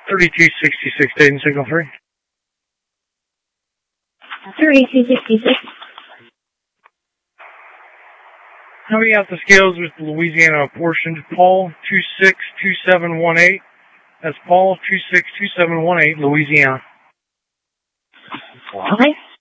3266 Dayton, signal 3. 3266. How many out the scales with Louisiana apportioned? Paul 262718. That's Paul 262718, Louisiana. Okay.